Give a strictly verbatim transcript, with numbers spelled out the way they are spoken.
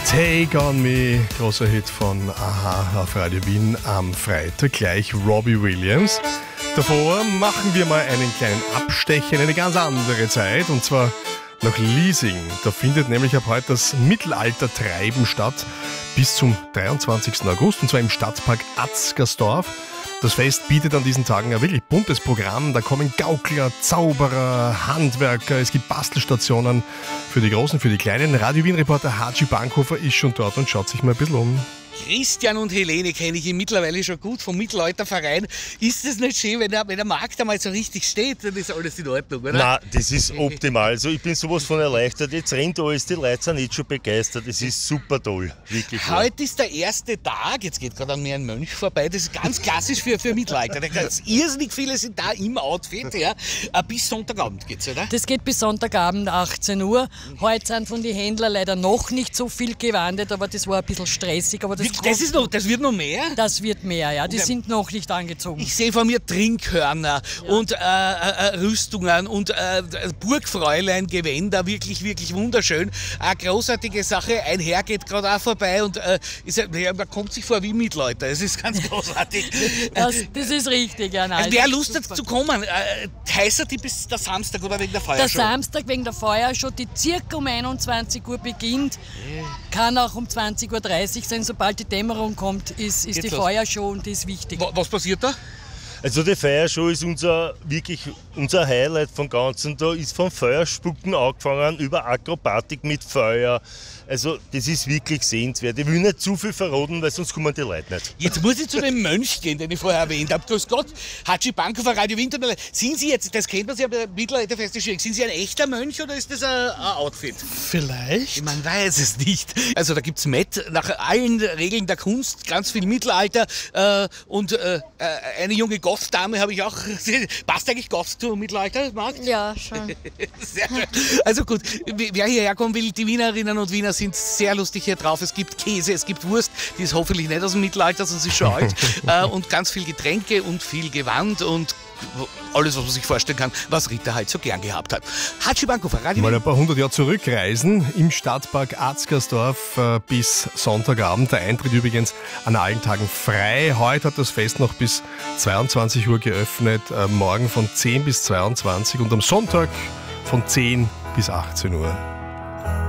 Take on Me, großer Hit von Aha auf Radio Wien am Freitag, gleich Robbie Williams. Davor machen wir mal einen kleinen Abstecher in eine ganz andere Zeit, und zwar nach Liesing. Da findet nämlich ab heute das Mittelaltertreiben statt bis zum dreiundzwanzigsten August, und zwar im Stadtpark Atzgersdorf. Das Fest bietet an diesen Tagen ein wirklich buntes Programm. Da kommen Gaukler, Zauberer, Handwerker, es gibt Bastelstationen für die Großen, für die Kleinen. Radio Wien-Reporter Haji Bankhofer ist schon dort und schaut sich mal ein bisschen um. Christian und Helene kenne ich mittlerweile schon gut vom Mittelalterverein. Ist es nicht schön, wenn der, wenn der Markt einmal so richtig steht, dann ist alles in Ordnung, oder? Nein, das ist optimal. Also ich bin sowas von erleichtert. Jetzt rennt alles, die Leute sind jetzt schon begeistert. Das ist super toll, wirklich. Heute ist der erste Tag, jetzt geht gerade an mir ein Mönch vorbei, das ist ganz klassisch für, für Mittelalter. Ganz irrsinnig viele sind da im Outfit, ja. Bis Sonntagabend geht's, oder? Das geht bis Sonntagabend achtzehn Uhr. Heute sind von den Händlern leider noch nicht so viel gewandet, aber das war ein bisschen stressig. Aber das Das, ist noch, das wird noch mehr? Das wird mehr, ja. Die sind noch nicht angezogen. Ich sehe vor mir Trinkhörner, ja, und äh, äh, Rüstungen und äh, Burgfräulein, Gewänder, wirklich, wirklich wunderschön. Eine großartige Sache. Ein Herr geht gerade auch vorbei und äh, ist, ja, man kommt sich vor wie Mittelalter. Es ist ganz großartig. das, das ist richtig, ja. Nein, also wer Lust hat zu kommen, äh, heißt die bis der Samstag oder wegen der Feuershow? Der Samstag wegen der Feuershow, die circa um einundzwanzig Uhr beginnt, kann auch um zwanzig Uhr dreißig sein, sobald die Dämmerung kommt, ist, ist die los. Feuershow, und die ist wichtig. Was passiert da? Also die Feuershow ist unser, wirklich unser Highlight vom Ganzen. Da ist vom Feuerspucken angefangen über Akrobatik mit Feuer. Also das ist wirklich sehenswert. Ich will nicht zu viel verraten, weil sonst kommen die Leute nicht. Jetzt muss ich zu dem Mönch gehen, den ich vorher erwähnt habe. Grüß Gott, Haji Bankhofer, Radio Wien. Sind Sie jetzt, das kennt man sich ja bei Mittelalterfest schwierig, sind Sie ein echter Mönch oder ist das ein, ein Outfit? Vielleicht. Man weiß es nicht. Also da gibt es Met nach allen Regeln der Kunst, ganz viel Mittelalter äh, und äh, eine junge Goth-Dame habe ich auch. Passt eigentlich Goth zu Mittelalter, Markt? Ja, schon. Sehr schön. Also gut, wer hierher kommen will, die Wienerinnen und Wiener sind sehr lustig hier drauf. Es gibt Käse, es gibt Wurst, die ist hoffentlich nicht aus dem Mittelalter, sonst ist schon alt. äh, und ganz viel Getränke und viel Gewand und alles, was man sich vorstellen kann, was Rita halt so gern gehabt hat. Haji Bankhofer, Radio Mal ein paar hundert Jahre zurückreisen im Stadtpark Atzgersdorf äh, bis Sonntagabend. Der Eintritt übrigens an allen Tagen frei. Heute hat das Fest noch bis zweiundzwanzig Uhr geöffnet, äh, morgen von zehn bis zweiundzwanzig und am Sonntag von zehn bis achtzehn Uhr.